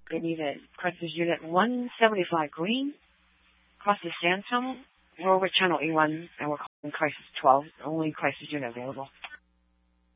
They need a crisis unit 175 green. Across the sand tunnel. We're over channel E1 and we're calling crisis 12. Only crisis unit available.